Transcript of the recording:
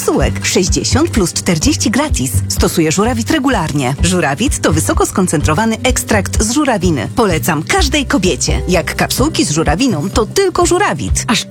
kapsułek. 60 plus 40 gratis. Stosuję żurawit regularnie. Żurawit to wysoko skoncentrowany ekstrakt z żurawiny. Polecam każdej kobiecie. Jak kapsułki z żurawiną, to tylko żurawit. Aż